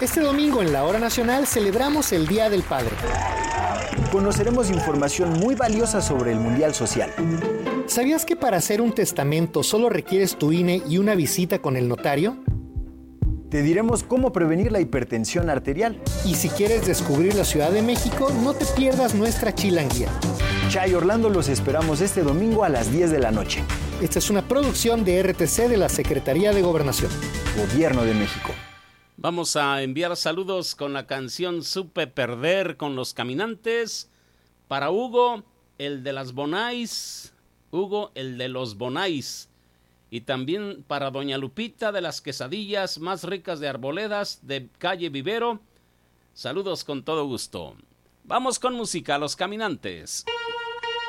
Este domingo en la Hora Nacional celebramos el Día del Padre. Conoceremos información muy valiosa sobre el Mundial Social. ¿Sabías que para hacer un testamento solo requieres tu INE y una visita con el notario? Te diremos cómo prevenir la hipertensión arterial. Y si quieres descubrir la Ciudad de México, no te pierdas nuestra chilanguía. Chay Orlando, los esperamos este domingo a las 10 de la noche. Esta es una producción de RTC de la Secretaría de Gobernación. Gobierno de México. Vamos a enviar saludos con la canción Supe Perder con Los Caminantes. Para Hugo, el de las Bonais. Hugo, el de los Bonais. Y también para doña Lupita de las quesadillas más ricas de Arboledas de calle Vivero. Saludos con todo gusto. Vamos con música, Los Caminantes.